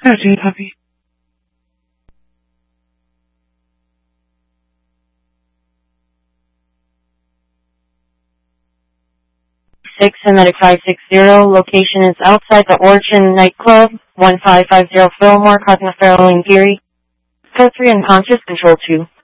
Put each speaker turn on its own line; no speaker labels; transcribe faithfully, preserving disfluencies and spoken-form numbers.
Okay, copy.
six and medic five six zero. Location is outside the Origin nightclub, one five five zero Fillmore, causing a feral injury. Code three unconscious, control two.